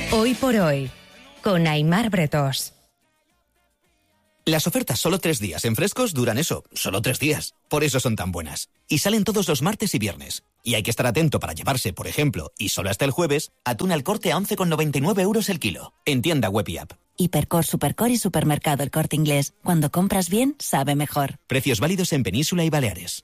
Hoy por hoy, con Aimar Bretós. Las ofertas solo 3 días en Frescos duran eso, solo 3 días. Por eso son tan buenas. Y salen todos los martes y viernes. Y hay que estar atento para llevarse, por ejemplo, y solo hasta el jueves, atún al Corte a 11,99 € el kilo. En tienda web y app. Hipercor, Supercor y Supermercado El Corte Inglés. Cuando compras bien, sabe mejor. Precios válidos en Península y Baleares.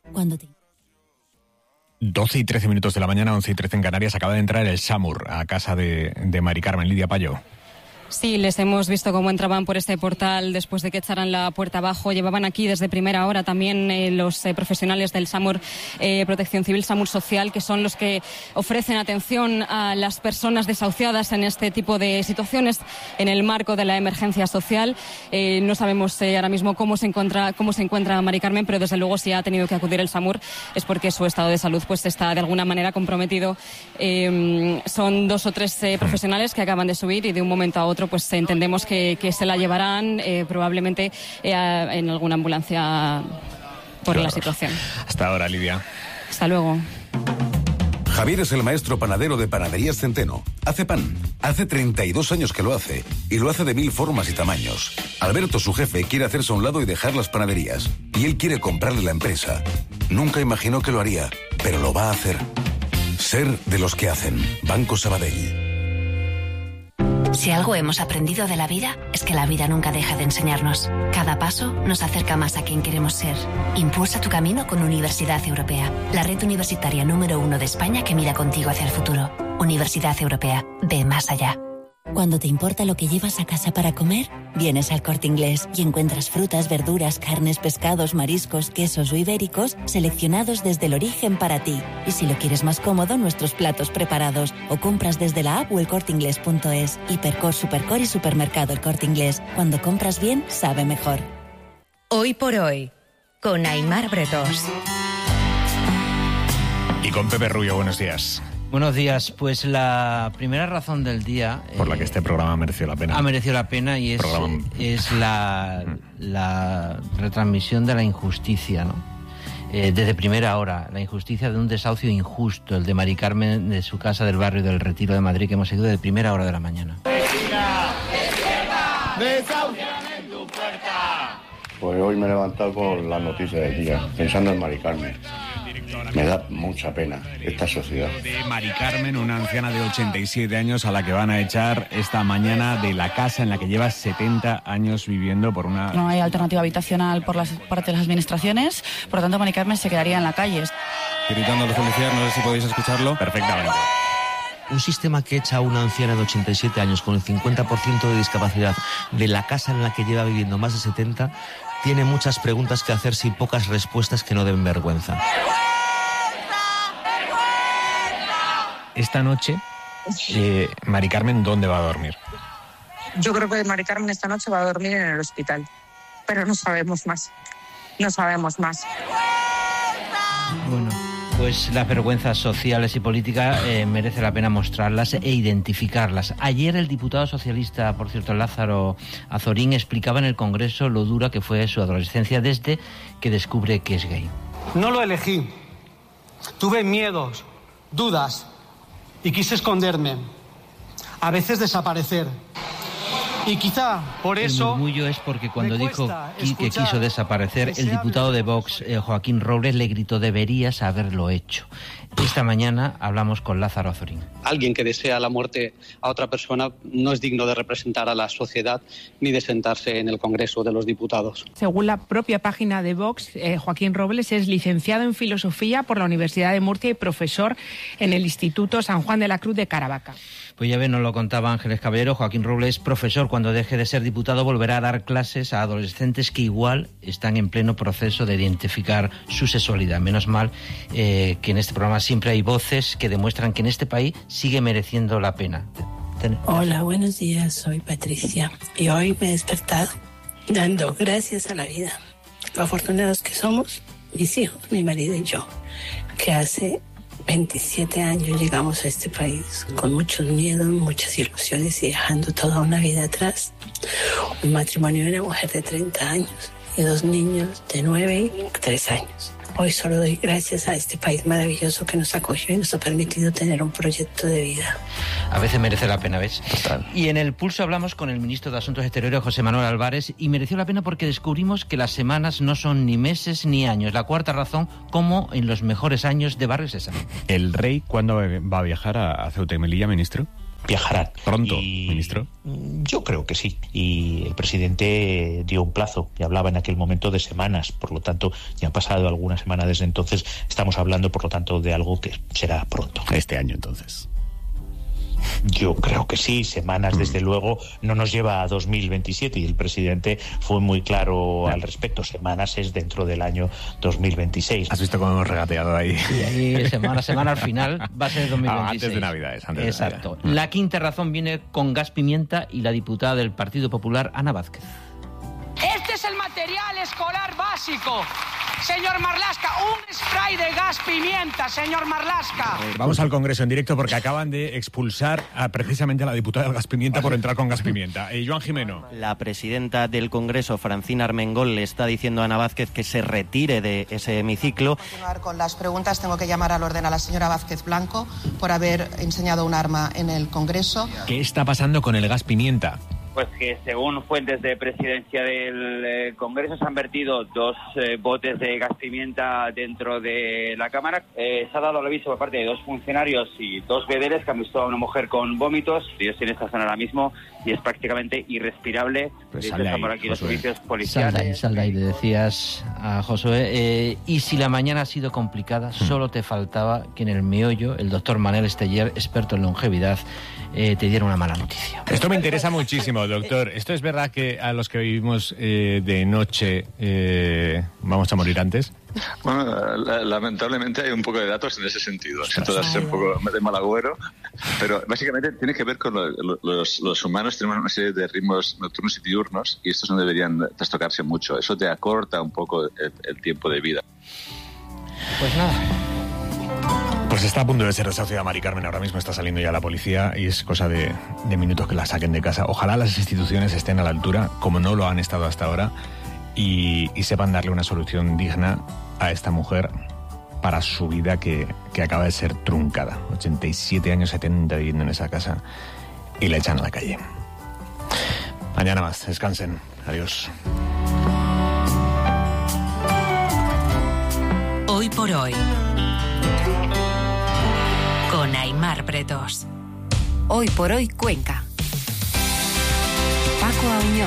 12 y 13 minutos de la mañana, 11 y 13 en Canarias. Acaba de entrar el SAMUR a casa de Mari Carmen. Lidia Payo. Sí, les hemos visto cómo entraban por este portal después de que echaran la puerta abajo. Llevaban aquí desde primera hora también los profesionales del SAMUR, Protección Civil, SAMUR Social, que son los que ofrecen atención a las personas desahuciadas en este tipo de situaciones en el marco de la emergencia social. No sabemos ahora mismo cómo se encuentra Mari Carmen, pero desde luego si ha tenido que acudir el SAMUR es porque su estado de salud pues está de alguna manera comprometido. Son 2 o 3 profesionales que acaban de subir y de un momento a otro pues entendemos que se la llevarán probablemente en alguna ambulancia por la situación. Hasta ahora, Lidia. Hasta luego. Javier es el maestro panadero de Panaderías Centeno. Hace pan. Hace 32 años que lo hace. Y lo hace de 1000 formas y tamaños. Alberto, su jefe, quiere hacerse a un lado y dejar las panaderías. Y él quiere comprarle la empresa. Nunca imaginó que lo haría, pero lo va a hacer. Ser de los que hacen. Banco Sabadell. Si algo hemos aprendido de la vida, es que la vida nunca deja de enseñarnos. Cada paso nos acerca más a quien queremos ser. Impulsa tu camino con Universidad Europea, la red universitaria número 1 de España que mira contigo hacia el futuro. Universidad Europea, ve más allá. Cuando te importa lo que llevas a casa para comer, vienes al Corte Inglés y encuentras frutas, verduras, carnes, pescados, mariscos, quesos o ibéricos seleccionados desde el origen para ti. Y si lo quieres más cómodo, nuestros platos preparados o compras desde la app o elcorteinglés.es. Hipercor, Supercor y Supermercado El Corte Inglés. Cuando compras bien, sabe mejor. Hoy por hoy, con Aimar Bretós. Y con Pepe Rubio, buenos días. Buenos días. Pues la primera razón del día... Por la que este programa mereció la pena. Ha merecido la pena y es la retransmisión de la injusticia, ¿no? Desde primera hora, la injusticia de un desahucio injusto, el de Mari Carmen de su casa del barrio del Retiro de Madrid, que hemos seguido desde primera hora de la mañana. Pues hoy me he levantado con las noticias del día, pensando en Mari Carmen. Me da mucha pena esta sociedad. De Mari Carmen, una anciana de 87 años a la que van a echar esta mañana de la casa en la que lleva 70 años viviendo por una... No hay alternativa habitacional por parte de las administraciones, por lo tanto Mari Carmen se quedaría en la calle. Gritando a los policías, no sé si podéis escucharlo. Perfectamente. Un sistema que echa a una anciana de 87 años con el 50% de discapacidad de la casa en la que lleva viviendo más de 70 tiene muchas preguntas que hacerse y pocas respuestas que no den vergüenza. Esta noche, Mari Carmen, ¿dónde va a dormir? Yo creo que Mari Carmen esta noche va a dormir en el hospital, pero no sabemos más. No sabemos más. Bueno, pues las vergüenzas sociales y políticas merece la pena mostrarlas e identificarlas. Ayer el diputado socialista, por cierto, Lázaro Azorín, explicaba en el Congreso lo dura que fue su adolescencia desde que descubre que es gay. No lo elegí. Tuve miedos, dudas y quise esconderme. A veces desaparecer. Y quizá por eso... El murmullo es porque cuando dijo que quiso desaparecer, el diputado de Vox, Joaquín Robles, le gritó: deberías haberlo hecho. Esta mañana hablamos con Lázaro Azorín. Alguien que desea la muerte a otra persona no es digno de representar a la sociedad ni de sentarse en el Congreso de los Diputados. Según la propia página de Vox, Joaquín Robles es licenciado en Filosofía por la Universidad de Murcia y profesor en el Instituto San Juan de la Cruz de Caravaca. Pues ya ven, nos lo contaba Ángeles Caballero. Joaquín Robles, profesor, cuando deje de ser diputado volverá a dar clases a adolescentes que igual están en pleno proceso de identificar su sexualidad. Menos mal que en este programa siempre hay voces que demuestran que en este país sigue mereciendo la pena. Hola, buenos días, soy Patricia y hoy me he despertado dando gracias a la vida. Lo afortunados que somos, mis hijos, mi marido y yo, que hace 27 años llegamos a este país con muchos miedos, muchas ilusiones y dejando toda una vida atrás. Un matrimonio de una mujer de 30 años y 2 niños de 9 y 3 años. Hoy solo doy gracias a este país maravilloso que nos acogió y nos ha permitido tener un proyecto de vida. A veces merece la pena, ¿ves? Total. Y en El Pulso hablamos con el ministro de Asuntos Exteriores, José Manuel Álvarez, y mereció la pena porque descubrimos que las semanas no son ni meses ni años. La cuarta razón, como en los mejores años de Barrio Sésamo. ¿El rey cuándo va a viajar a Ceuta y Melilla, ministro? Viajarán. ¿Pronto, ministro? Yo creo que sí. Y el presidente dio un plazo y hablaba en aquel momento de semanas. Por lo tanto, ya han pasado algunas semanas desde entonces. Estamos hablando, por lo tanto, de algo que será pronto. Este año, entonces. Yo creo que sí, semanas desde luego no nos lleva a 2027 y el presidente fue muy claro al respecto. Semanas es dentro del año 2026. ¿Has visto cómo hemos regateado ahí? Y ahí semana al final va a ser 2026. Antes de Navidades. Exacto. La quinta razón viene con gas pimienta y la diputada del Partido Popular, Ana Vázquez. Este es el material escolar básico. Señor Marlaska, un spray de gas pimienta, señor Marlaska. Vamos al Congreso en directo porque acaban de expulsar precisamente a la diputada del gas pimienta por entrar con gas pimienta. Joan Jimeno. La presidenta del Congreso, Francina Armengol, le está diciendo a Ana Vázquez que se retire de ese hemiciclo. Para continuar con las preguntas, tengo que llamar al orden a la señora Vázquez Blanco por haber enseñado un arma en el Congreso. ¿Qué está pasando con el gas pimienta? Pues que según fuentes de presidencia del Congreso se han vertido 2 botes de gas pimienta dentro de la Cámara. Se ha dado el aviso por parte de 2 funcionarios y 2 vedeles que han visto a una mujer con vómitos. Yo estoy en esta zona ahora mismo y es prácticamente irrespirable. Pues están por aquí los servicios policiales. Sal de ahí, le decías a Josué. Y si la mañana ha sido complicada, solo te faltaba que en el meollo el doctor Manel Esteller, experto en longevidad, te diera una mala noticia. Esto me interesa muchísimo, doctor. ¿Esto es verdad que a los que vivimos de noche vamos a morir antes? Bueno, lamentablemente hay un poco de datos en ese sentido. Siento ser un poco de mal agüero, pero básicamente tiene que ver con los humanos. Tenemos una serie de ritmos nocturnos y diurnos y estos no deberían trastocarse mucho. Eso te acorta un poco el tiempo de vida. Pues nada. Pues está a punto de ser desahuciada Mari Carmen. Ahora mismo está saliendo ya la policía y es cosa de minutos que la saquen de casa. Ojalá las instituciones estén a la altura, como no lo han estado hasta ahora, y sepan darle una solución digna a esta mujer para su vida que acaba de ser truncada. 87 años, 70 viviendo en esa casa y la echan a la calle. Mañana más. Descansen. Adiós. Hoy por hoy. Con Aimar Bretos. Hoy por hoy, Cuenca. Paco Auñón.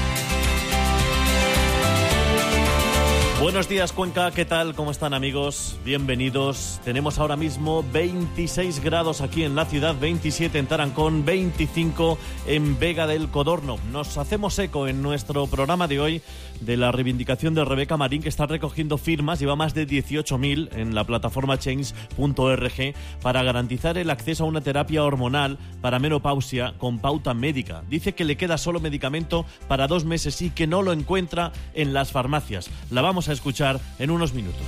Buenos días, Cuenca, ¿qué tal? ¿Cómo están, amigos? Bienvenidos. Tenemos ahora mismo 26 grados aquí en la ciudad, 27 en Tarancón, 25 en Vega del Codorno. Nos hacemos eco en nuestro programa de hoy de la reivindicación de Rebeca Marín, que está recogiendo firmas, lleva más de 18.000 en la plataforma change.org para garantizar el acceso a una terapia hormonal para menopausia con pauta médica. Dice que le queda solo medicamento para 2 meses y que no lo encuentra en las farmacias. La vamos a escuchar en unos minutos.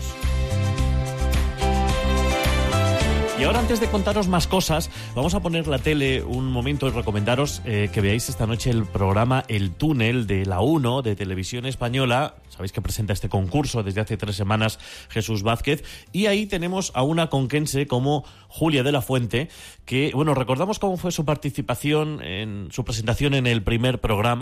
Y ahora, antes de contaros más cosas, vamos a poner la tele un momento y recomendaros que veáis esta noche el programa El Túnel de la 1 de Televisión Española. Sabéis que presenta este concurso desde hace 3 semanas Jesús Vázquez. Y ahí tenemos a una conquense como Julia de la Fuente, que, bueno, recordamos cómo fue su participación en su presentación en el primer programa.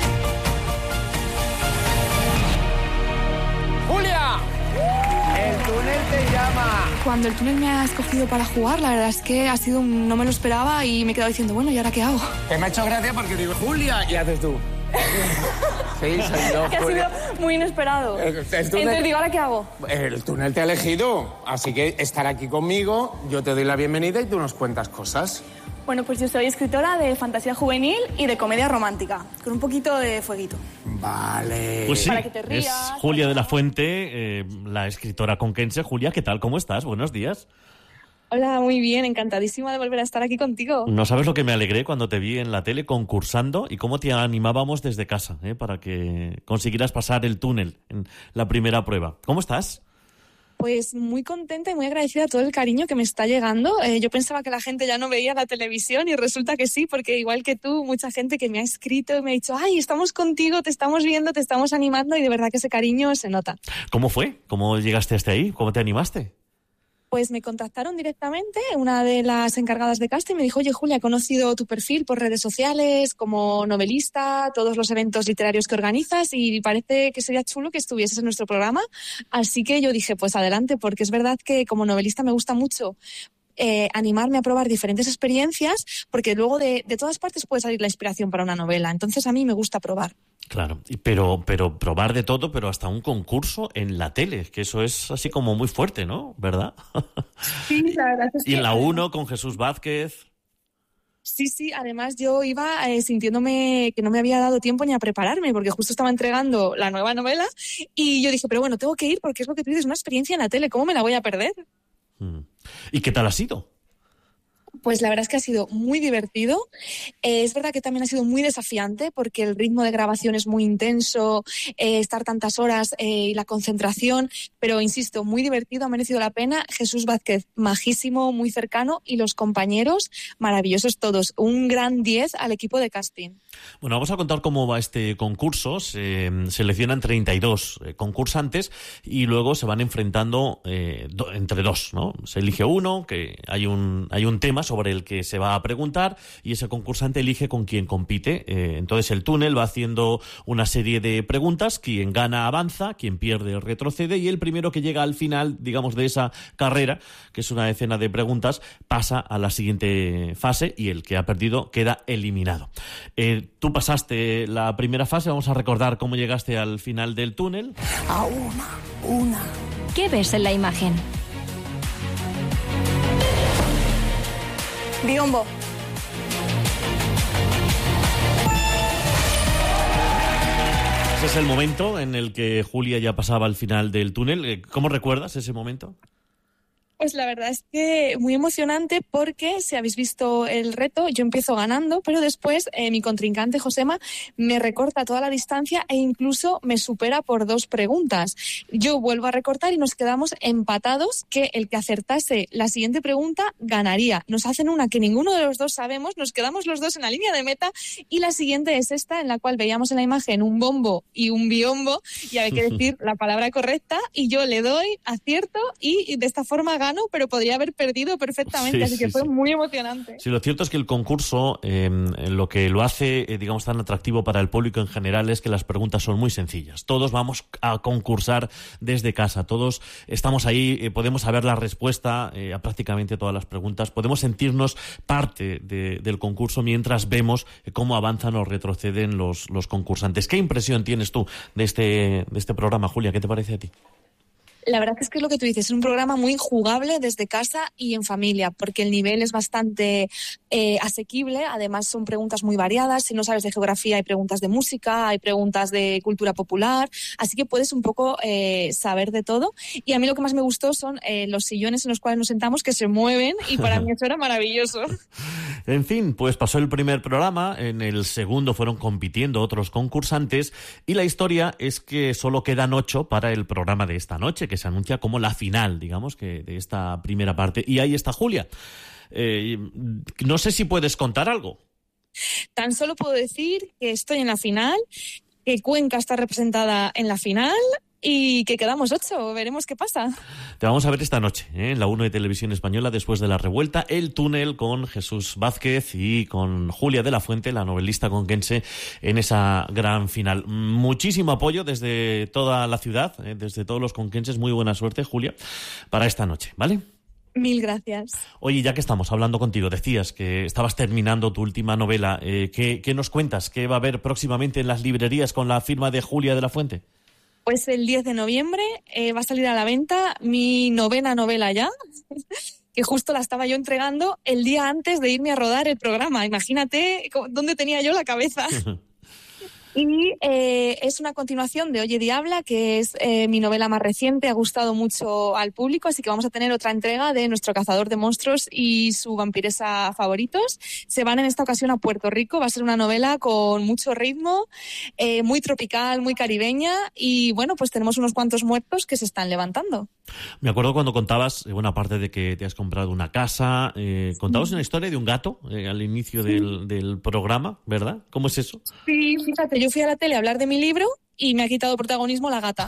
Cuando el túnel me ha escogido para jugar, la verdad es que ha sido no me lo esperaba y me he quedado diciendo, bueno, ¿y ahora qué hago? Que me ha hecho gracia porque digo, Julia, y haces tú. Sí, soy yo, que Julia. Ha sido muy inesperado. Entonces digo, ¿ahora qué hago? El túnel te ha elegido, así que estar aquí conmigo, yo te doy la bienvenida y tú nos cuentas cosas. Bueno, pues yo soy escritora de fantasía juvenil y de comedia romántica, con un poquito de fueguito. Vale. Pues sí, para que te rías, es Julia de la Fuente, la escritora conquense. Julia, ¿qué tal? ¿Cómo estás? Buenos días. Hola, muy bien, encantadísima de volver a estar aquí contigo. No sabes lo que me alegré cuando te vi en la tele concursando y cómo te animábamos desde casa, para que consiguieras pasar el túnel en la primera prueba. ¿Cómo estás? Pues muy contenta y muy agradecida a todo el cariño que me está llegando. Yo pensaba que la gente ya no veía la televisión y resulta que sí, porque igual que tú, mucha gente que me ha escrito y me ha dicho, ay, estamos contigo, te estamos viendo, te estamos animando, y de verdad que ese cariño se nota. ¿Cómo fue? ¿Cómo llegaste hasta ahí? ¿Cómo te animaste? Pues me contactaron directamente, una de las encargadas de casting me dijo, oye Julia, he conocido tu perfil por redes sociales como novelista, todos los eventos literarios que organizas y parece que sería chulo que estuvieses en nuestro programa. Así que yo dije, pues adelante, porque es verdad que como novelista me gusta mucho animarme a probar diferentes experiencias, porque luego de todas partes puede salir la inspiración para una novela. Entonces a mí me gusta probar. Claro, pero probar de todo, pero hasta un concurso en la tele, que eso es así como muy fuerte, ¿no? ¿Verdad? Sí, la verdad es que... Y en la 1 con Jesús Vázquez. Sí, además yo iba sintiéndome que no me había dado tiempo ni a prepararme, porque justo estaba entregando la nueva novela y yo dije, pero bueno, tengo que ir porque es lo que tú dices, una experiencia en la tele, ¿cómo me la voy a perder? ¿Y qué tal ha sido? Pues la verdad es que ha sido muy divertido. Es verdad que también ha sido muy desafiante porque el ritmo de grabación es muy intenso, estar tantas horas y la concentración, pero insisto, muy divertido, ha merecido la pena. Jesús Vázquez, majísimo, muy cercano, y los compañeros, maravillosos todos. Un gran 10 al equipo de casting. Bueno, vamos a contar cómo va este concurso. Se seleccionan 32 concursantes y luego se van enfrentando entre dos, ¿no? Se elige uno, que hay un tema sobre el que se va a preguntar y ese concursante elige con quién compite. Entonces el túnel va haciendo una serie de preguntas. Quien gana avanza, quien pierde retrocede y el primero que llega al final, digamos, de esa carrera, que es una decena de preguntas, pasa a la siguiente fase y el que ha perdido queda eliminado. Tú pasaste la primera fase, vamos a recordar cómo llegaste al final del túnel. A una. ¿Qué ves en la imagen? Biombo. Ese es el momento en el que Julia ya pasaba al final del túnel. ¿Cómo recuerdas ese momento? Pues la verdad es que muy emocionante porque, si habéis visto el reto, yo empiezo ganando, pero después mi contrincante Josema me recorta toda la distancia e incluso me supera por 2 preguntas. Yo vuelvo a recortar y nos quedamos empatados, que el que acertase la siguiente pregunta ganaría. Nos hacen una que ninguno de los dos sabemos, nos quedamos los dos en la línea de meta y la siguiente es esta, en la cual veíamos en la imagen un bombo y un biombo y hay que decir la palabra correcta y yo le doy, acierto y de esta forma gano, pero podría haber perdido perfectamente, así que fue muy emocionante. Sí, lo cierto es que el concurso, lo que lo hace, digamos, tan atractivo para el público en general es que las preguntas son muy sencillas. Todos vamos a concursar desde casa, todos estamos ahí, podemos saber la respuesta a prácticamente todas las preguntas, podemos sentirnos parte del concurso mientras vemos cómo avanzan o retroceden los concursantes. ¿Qué impresión tienes tú de este programa, Julia? ¿Qué te parece a ti? La verdad es que es lo que tú dices, es un programa muy jugable desde casa y en familia, porque el nivel es bastante asequible, además son preguntas muy variadas, si no sabes de geografía hay preguntas de música, hay preguntas de cultura popular, así que puedes un poco saber de todo. Y a mí lo que más me gustó son los sillones en los cuales nos sentamos que se mueven y para mí eso era maravilloso. En fin, pues pasó el primer programa, en el segundo fueron compitiendo otros concursantes y la historia es que solo quedan 8 para el programa de esta noche, que se anuncia como la final, digamos, que de esta primera parte. Y ahí está Julia. No sé si puedes contar algo. Tan solo puedo decir que estoy en la final, que Cuenca está representada en la final y que quedamos 8. Veremos qué pasa. Te vamos a ver esta noche, en la 1 de Televisión Española, después de La Revuelta, El Túnel, con Jesús Vázquez y con Julia de la Fuente, la novelista conquense, en esa gran final. Muchísimo apoyo desde toda la ciudad, desde todos los conquenses. Muy buena suerte, Julia, para esta noche, ¿vale? Mil gracias. Oye, ya que estamos hablando contigo, decías que estabas terminando tu última novela. ¿Qué nos cuentas? ¿Qué va a haber próximamente en las librerías con la firma de Julia de la Fuente? Pues el 10 de noviembre va a salir a la venta mi 9ª novela ya, que justo la estaba yo entregando el día antes de irme a rodar el programa. Imagínate dónde tenía yo la cabeza. Y es una continuación de Oye Diabla, que es mi novela más reciente, ha gustado mucho al público, así que vamos a tener otra entrega de Nuestro cazador de monstruos y su vampiresa favoritos. Se van en esta ocasión a Puerto Rico, va a ser una novela con mucho ritmo, muy tropical, muy caribeña, y bueno, pues tenemos unos cuantos muertos que se están levantando. Me acuerdo cuando contabas, bueno, aparte de que te has comprado una casa, contabas una historia de un gato al inicio del programa, ¿verdad? ¿Cómo es eso? Sí, fíjate, yo fui a la tele a hablar de mi libro y me ha quitado protagonismo la gata.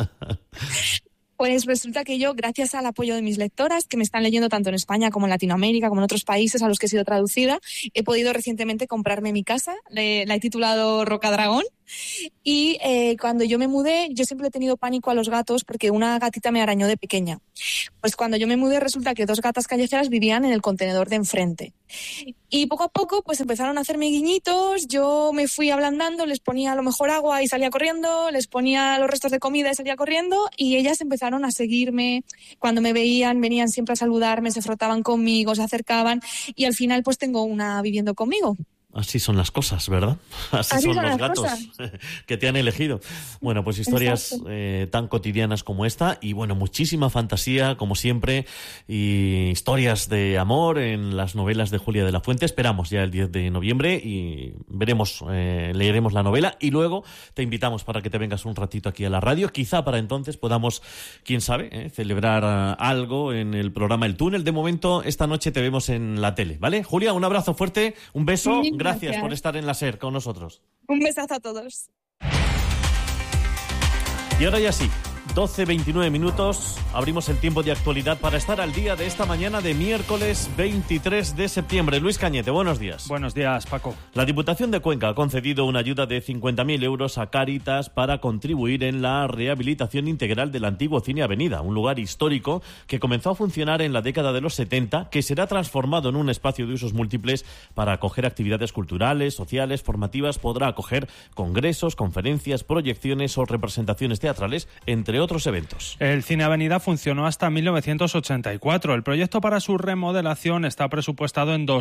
Pues resulta que yo, gracias al apoyo de mis lectoras, que me están leyendo tanto en España como en Latinoamérica, como en otros países a los que he sido traducida, he podido recientemente comprarme mi casa. La he titulado Rocadragón. Y cuando yo me mudé, yo siempre he tenido pánico a los gatos porque una gatita me arañó de pequeña. Pues cuando yo me mudé resulta que 2 gatas callejeras vivían en el contenedor de enfrente. Y poco a poco pues empezaron a hacerme guiñitos, yo me fui ablandando, les ponía a lo mejor agua y salía corriendo, les ponía los restos de comida y salía corriendo, y ellas empezaron a seguirme. Cuando me veían, venían siempre a saludarme, se frotaban conmigo, se acercaban, y al final pues tengo una viviendo conmigo. Así son las cosas, ¿verdad? Así son los gatos que te han elegido. Bueno, pues historias tan cotidianas como esta, y bueno, muchísima fantasía, como siempre, y historias de amor en las novelas de Julia de la Fuente. Esperamos ya el 10 de noviembre y veremos, leeremos la novela, y luego te invitamos para que te vengas un ratito aquí a la radio. Quizá para entonces podamos, quién sabe, celebrar algo en el programa El Túnel. De momento, esta noche te vemos en la tele, ¿vale? Julia, un abrazo fuerte, un beso. Sí. Gracias por estar en la SER con nosotros. Un besazo a todos. Y ahora ya sí, 12:29 minutos, abrimos el tiempo de actualidad para estar al día de esta mañana de miércoles 23 de septiembre. Luis Cañete, buenos días. Buenos días, Paco. La Diputación de Cuenca ha concedido una ayuda de 50.000 euros a Cáritas para contribuir en la rehabilitación integral del antiguo Cine Avenida, un lugar histórico que comenzó a funcionar en la década de los 70, que será transformado en un espacio de usos múltiples para acoger actividades culturales, sociales, formativas. Podrá acoger congresos, conferencias, proyecciones o representaciones teatrales, entre otros eventos. El Cine Avenida funcionó hasta 1984. El proyecto para su remodelación está presupuestado en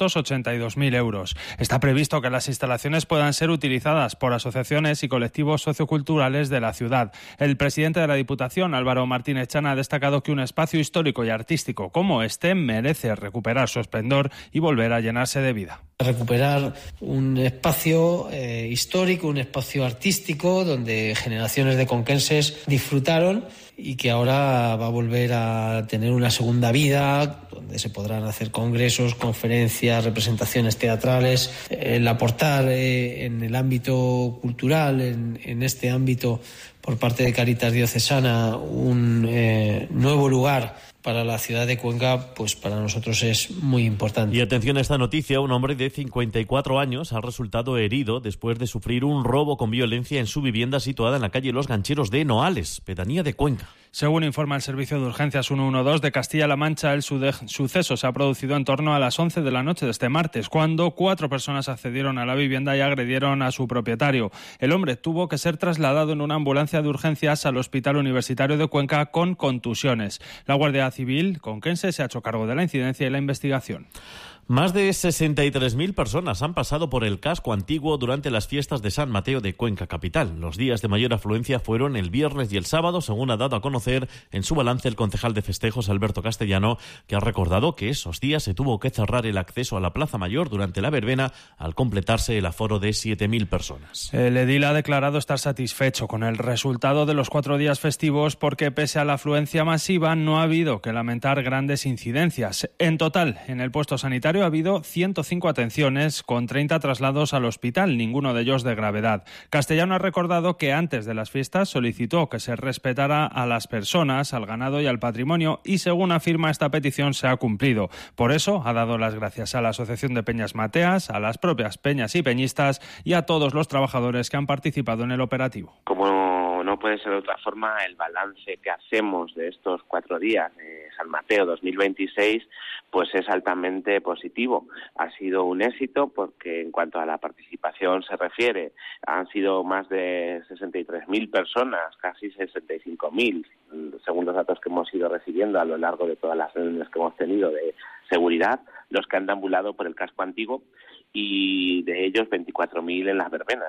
282.000 euros. Está previsto que las instalaciones puedan ser utilizadas por asociaciones y colectivos socioculturales de la ciudad. El presidente de la Diputación, Álvaro Martínez Chana, ha destacado que un espacio histórico y artístico como este merece recuperar su esplendor y volver a llenarse de vida. Recuperar un espacio histórico, un espacio artístico donde generaciones de conquenses disfrutaron y que ahora va a volver a tener una segunda vida, donde se podrán hacer congresos, conferencias, representaciones teatrales, el aportar en el ámbito cultural, en este ámbito por parte de Cáritas Diocesana, un nuevo lugar para la ciudad de Cuenca, pues para nosotros es muy importante. Y atención a esta noticia, un hombre de 54 años ha resultado herido después de sufrir un robo con violencia en su vivienda situada en la calle Los Gancheros de Noales, pedanía de Cuenca. Según informa el Servicio de Urgencias 112 de Castilla-La Mancha, el suceso se ha producido en torno a las 11 de la noche de este martes, cuando 4 personas accedieron a la vivienda y agredieron a su propietario. El hombre tuvo que ser trasladado en una ambulancia de urgencias al Hospital Universitario de Cuenca con contusiones. La Guardia Civil conquense se ha hecho cargo de la incidencia y la investigación. Más de 63.000 personas han pasado por el casco antiguo durante las fiestas de San Mateo de Cuenca capital. Los días de mayor afluencia fueron el viernes y el sábado, según ha dado a conocer en su balance el concejal de festejos Alberto Castellano, que ha recordado que esos días se tuvo que cerrar el acceso a la Plaza Mayor durante la verbena al completarse el aforo de 7.000 personas. El edil ha declarado estar satisfecho con el resultado de los 4 días festivos porque, pese a la afluencia masiva, no ha habido que lamentar grandes incidencias. En total, en el puesto sanitario ha habido 105 atenciones con 30 traslados al hospital, ninguno de ellos de gravedad. Castellano ha recordado que antes de las fiestas solicitó que se respetara a las personas, al ganado y al patrimonio, y según afirma, esta petición se ha cumplido. Por eso ha dado las gracias a la Asociación de Peñas Mateas, a las propias peñas y peñistas y a todos los trabajadores que han participado en el operativo. Como no puede ser de otra forma, el balance que hacemos de estos 4 días de San Mateo 2026 pues es altamente positivo. Ha sido un éxito porque en cuanto a la participación se refiere, han sido más de 63.000 personas, casi 65.000, según los datos que hemos ido recibiendo a lo largo de todas las reuniones que hemos tenido de seguridad, los que han deambulado por el casco antiguo, y de ellos 24.000 en las verbenas.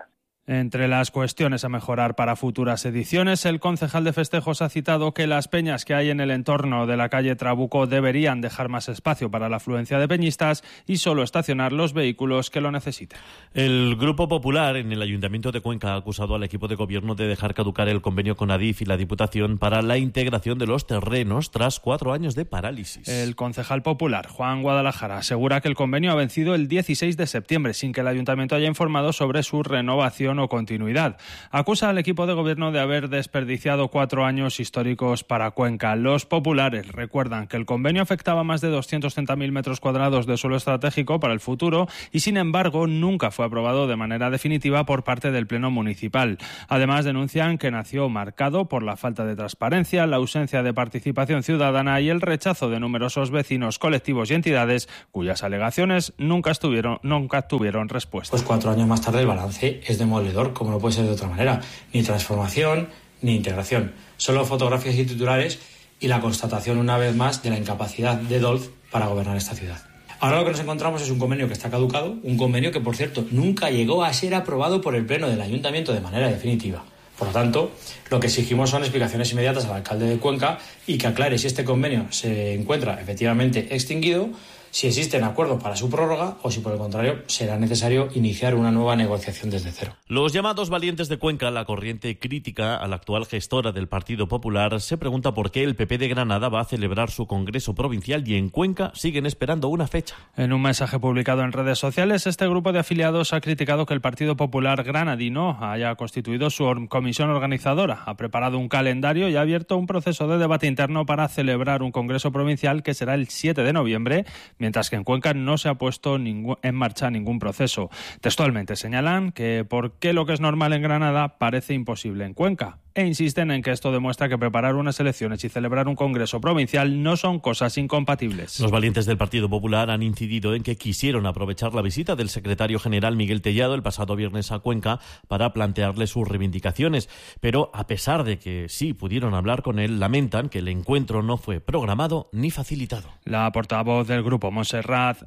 Entre las cuestiones a mejorar para futuras ediciones, el concejal de festejos ha citado que las peñas que hay en el entorno de la calle Trabuco deberían dejar más espacio para la afluencia de peñistas y solo estacionar los vehículos que lo necesiten. El Grupo Popular en el Ayuntamiento de Cuenca ha acusado al equipo de gobierno de dejar caducar el convenio con Adif y la Diputación para la integración de los terrenos tras 4 años de parálisis. El concejal popular, Juan Guadalajara, asegura que el convenio ha vencido el 16 de septiembre sin que el Ayuntamiento haya informado sobre su renovación o continuidad. Acusa al equipo de gobierno de haber desperdiciado 4 años históricos para Cuenca. Los populares recuerdan que el convenio afectaba a más de 230.000 metros cuadrados de suelo estratégico para el futuro y, sin embargo, nunca fue aprobado de manera definitiva por parte del Pleno Municipal. Además, denuncian que nació marcado por la falta de transparencia, la ausencia de participación ciudadana y el rechazo de numerosos vecinos, colectivos y entidades cuyas alegaciones nunca tuvieron respuesta. Pues 4 años más tarde el balance es demoledor, como no puede ser de otra manera. Ni transformación, ni integración. Solo fotografías y titulares y la constatación una vez más de la incapacidad de Dolf para gobernar esta ciudad. Ahora lo que nos encontramos es un convenio que está caducado, un convenio que, por cierto, nunca llegó a ser aprobado por el Pleno del Ayuntamiento de manera definitiva. Por lo tanto, lo que exigimos son explicaciones inmediatas al alcalde de Cuenca y que aclare si este convenio se encuentra efectivamente extinguido, si existen acuerdos para su prórroga o si, por el contrario, será necesario iniciar una nueva negociación desde cero. Los llamados valientes de Cuenca, la corriente crítica a la actual gestora del Partido Popular, se pregunta por qué el PP de Granada va a celebrar su Congreso Provincial y en Cuenca siguen esperando una fecha. En un mensaje publicado en redes sociales, este grupo de afiliados ha criticado que el Partido Popular granadino haya constituido su comisión organizadora, ha preparado un calendario y ha abierto un proceso de debate interno para celebrar un Congreso Provincial que será el 7 de noviembre, mientras que en Cuenca no se ha puesto en marcha ningún proceso. Textualmente señalan que por qué lo que es normal en Granada parece imposible en Cuenca, e insisten en que esto demuestra que preparar unas elecciones y celebrar un congreso provincial no son cosas incompatibles. Los valientes del Partido Popular han incidido en que quisieron aprovechar la visita del secretario general Miguel Tellado el pasado viernes a Cuenca para plantearle sus reivindicaciones, pero a pesar de que sí pudieron hablar con él, lamentan que el encuentro no fue programado ni facilitado. La portavoz del grupo, Montserrat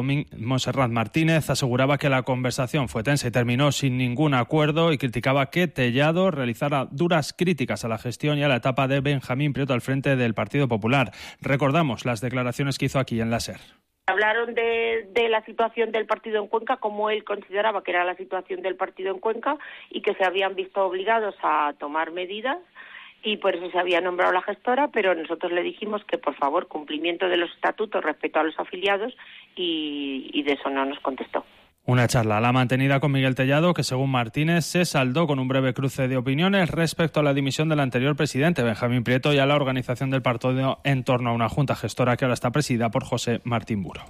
Martínez, aseguraba que la conversación fue tensa y terminó sin ningún acuerdo y criticaba que Tellado realizara duras críticas a la gestión y a la etapa de Benjamín Prieto al frente del Partido Popular. Recordamos las declaraciones que hizo aquí en la SER. Hablaron de la situación del partido en Cuenca, como él consideraba que era la situación del partido en Cuenca y que se habían visto obligados a tomar medidas y por eso se había nombrado la gestora, pero nosotros le dijimos que, por favor, cumplimiento de los estatutos, respeto a los afiliados y de eso no nos contestó. Una charla la mantenida con Miguel Tellado que, según Martínez, se saldó con un breve cruce de opiniones respecto a la dimisión del anterior presidente, Benjamín Prieto, y a la organización del partido en torno a una junta gestora que ahora está presidida por José Martín Buro.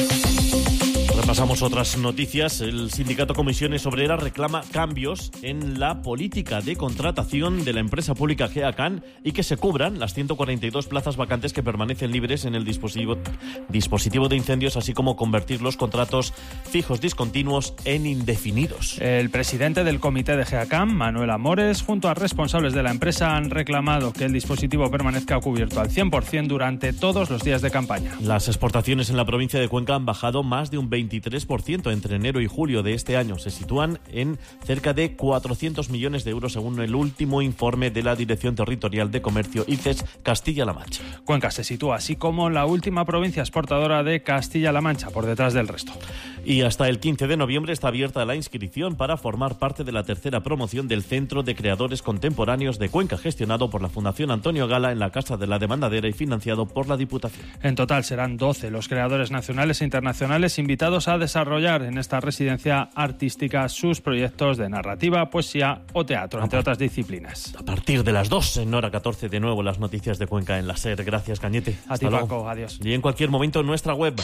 Repasamos otras noticias. El sindicato Comisiones Obreras reclama cambios en la política de contratación de la empresa pública GEACAN y que se cubran las 142 plazas vacantes que permanecen libres en el dispositivo de incendios, así como convertir los contratos fijos discontinuos en indefinidos. El presidente del comité de GEACAN, Manuel Amores, junto a responsables de la empresa, han reclamado que el dispositivo permanezca cubierto al 100% durante todos los días de campaña. Las exportaciones en la provincia de Cuenca han bajado más de un 23% entre enero y julio de este año. Se sitúan en cerca de 400 millones de euros según el último informe de la Dirección Territorial de Comercio ICES Castilla-La Mancha. Cuenca se sitúa así como la última provincia exportadora de Castilla-La Mancha, por detrás del resto. Y hasta el 15 de noviembre está abierta la inscripción para formar parte de la tercera promoción del Centro de Creadores Contemporáneos de Cuenca, gestionado por la Fundación Antonio Gala en la Casa de la Demandadera y financiado por la Diputación. En total serán 12 los creadores nacionales e internacionales invitados a desarrollar en esta residencia artística sus proyectos de narrativa, poesía o teatro, entre otras disciplinas. A partir de las 2 en hora 14, de nuevo las noticias de Cuenca en la SER. Gracias, Cañete. A ti, Paco. Adiós. Y en cualquier momento en nuestra web.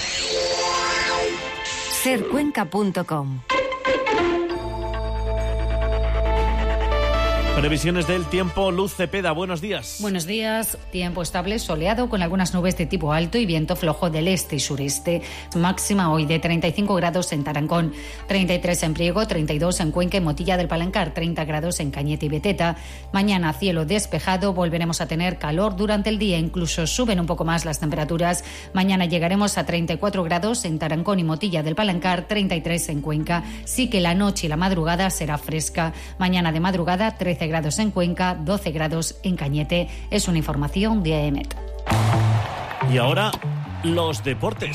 sercuenca.com. Previsiones del tiempo, Luz Cepeda, buenos días. Buenos días, tiempo estable, soleado, con algunas nubes de tipo alto y viento flojo del este y sureste. Máxima hoy de 35 grados en Tarancón, 33 en Priego, 32 en Cuenca y Motilla del Palancar, 30 grados en Cañete y Beteta. Mañana cielo despejado, volveremos a tener calor durante el día, incluso suben un poco más las temperaturas. Mañana llegaremos a 34 grados en Tarancón y Motilla del Palancar, 33 en Cuenca. Sí que la noche y la madrugada será fresca. Mañana de madrugada 13 grados en Cuenca, 12 grados en Cañete. Es una información de AEMET. Y ahora, los deportes.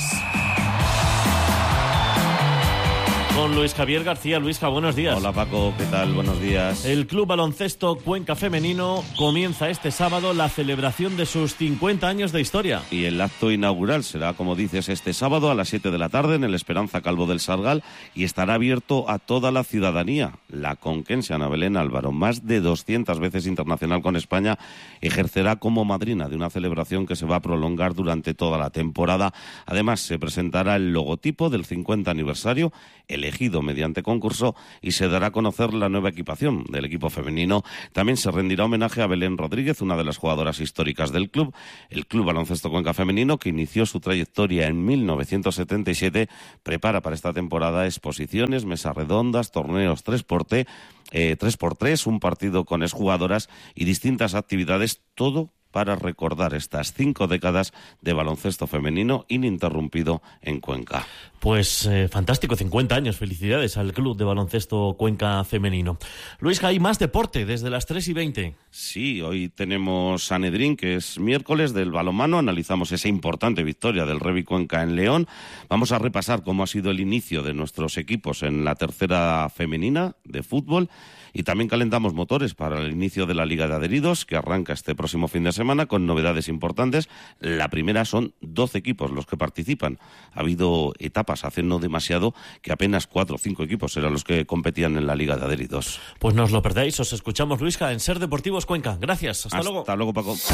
Con Luis Javier García. Luisja, buenos días. Hola Paco, ¿qué tal? Buenos días. El Club Baloncesto Cuenca Femenino comienza este sábado la celebración de sus 50 años de historia. Y el acto inaugural será, como dices, este sábado a las 7 de la tarde en el Esperanza Calvo del Sargal y estará abierto a toda la ciudadanía. La conquense Ana Belén Álvaro, más de 200 veces internacional con España, ejercerá como madrina de una celebración que se va a prolongar durante toda la temporada. Además, se presentará el logotipo del 50 aniversario, elegido mediante concurso, y se dará a conocer la nueva equipación del equipo femenino. También se rendirá homenaje a Belén Rodríguez, una de las jugadoras históricas del club. El Club Baloncesto Cuenca Femenino, que inició su trayectoria en 1977, prepara para esta temporada exposiciones, mesas redondas, torneos 3x3, un partido con exjugadoras y distintas actividades, todo para recordar estas 5 décadas de baloncesto femenino ininterrumpido en Cuenca. Pues fantástico, 50 años, felicidades al Club de Baloncesto Cuenca Femenino. Luis, hay más deporte desde las 3:20. Sí, hoy tenemos Sanedrín, que es miércoles del balonmano, analizamos esa importante victoria del Revi Cuenca en León. Vamos a repasar cómo ha sido el inicio de nuestros equipos en la tercera femenina de fútbol. Y también calentamos motores para el inicio de la Liga de Adheridos, que arranca este próximo fin de semana con novedades importantes. La primera son 12 equipos los que participan. Ha habido etapas hace no demasiado que apenas 4 o 5 equipos eran los que competían en la Liga de Adheridos. Pues no os lo perdáis, os escuchamos, Luisja, en Ser Deportivos Cuenca. Gracias, hasta luego. Hasta luego, Paco.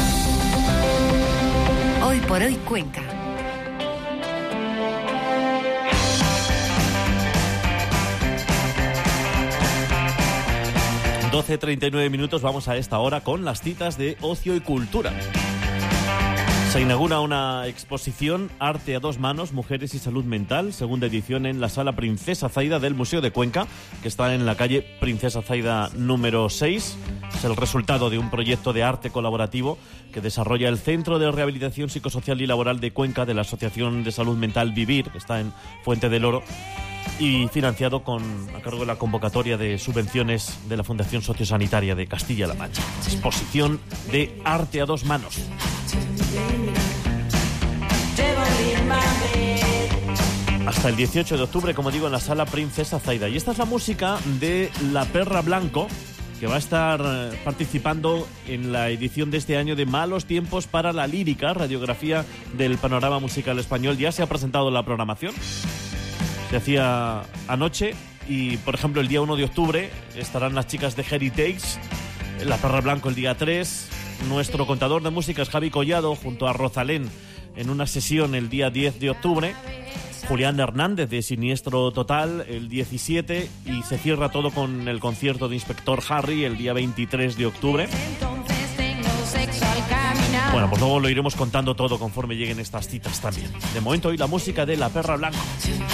Hoy por hoy Cuenca. 12:39 minutos, vamos a esta hora con las citas de ocio y cultura. Se inaugura una exposición Arte a dos manos, Mujeres y Salud Mental, segunda edición en la Sala Princesa Zaida del Museo de Cuenca, que está en la calle Princesa Zaida número 6. Es el resultado de un proyecto de arte colaborativo que desarrolla el Centro de Rehabilitación Psicosocial y Laboral de Cuenca de la Asociación de Salud Mental Vivir, que está en Fuente del Oro, y financiado a cargo de la convocatoria de subvenciones de la Fundación Sociosanitaria de Castilla-La Mancha. Exposición de Arte a dos manos. Hasta el 18 de octubre, como digo, en la Sala Princesa Zaida. Y esta es la música de La Perra Blanco, que va a estar participando en la edición de este año de Malos Tiempos para la Lírica, radiografía del panorama musical español. Ya se ha presentado la programación. Se hacía anoche y, por ejemplo, el día 1 de octubre estarán las chicas de Heritage, La Perra Blanco el día 3, nuestro contador de música es Javi Collado junto a Rosalén en una sesión el día 10 de octubre, Julián Hernández de Siniestro Total el 17 y se cierra todo con el concierto de Inspector Harry el día 23 de octubre. Bueno, pues luego lo iremos contando todo conforme lleguen estas citas también. De momento hoy la música de La Perra Blanco.